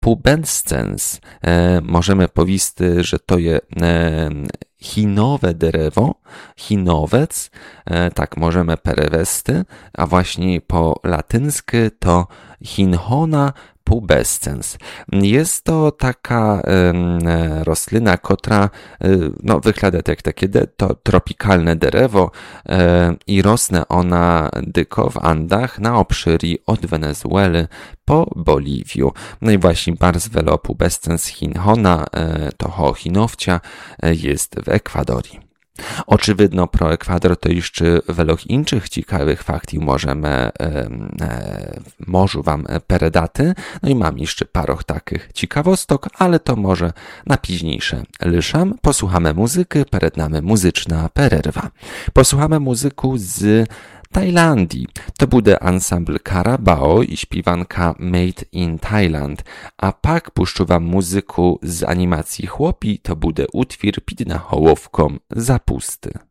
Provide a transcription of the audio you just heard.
pubescens. Możemy powiedzieć, że to jest hinowe derewo, hinowec, tak możemy perewesty, a właśnie po latyńsku to hinhona pubescens. Jest to taka roślina, która wygląda jak takie to tropikalne derewo i rosnie ona dyko w Andach na obszyri od Wenezueli po Boliwiu. No i właśnie bardzo wiele pubescens hinhona, toho hinowcia jest w Ekwadorii. Oczywiście pro Ekwador to jeszcze wiele innych ciekawych faktów możemy wam peredaty. No i mam jeszcze paroch takich ciekawostok, ale to może na późniejsze lyszam. Posłuchamy muzyki, perednamy muzyczna pererwa. Posłuchamy muzyku z Tajlandii. To bude ensemble Carabao i śpiewanka Made in Thailand. A pak puszczę wam muzyku z animacji Chłopi, to bude utwór pід na hołowką Zapusty.